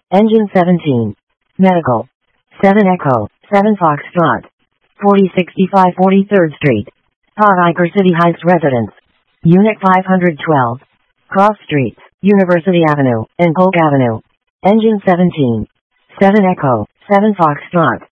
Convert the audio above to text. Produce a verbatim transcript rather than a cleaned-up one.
Engine seventeen. Medical. seven Echo, seven Foxtrot. forty sixty-five forty-third Street. Pawhuiker City Heights Residence. Unit five hundred twelve. Cross Streets, University Avenue, and Polk Avenue. Engine seventeen. seven Echo, seven Foxtrot.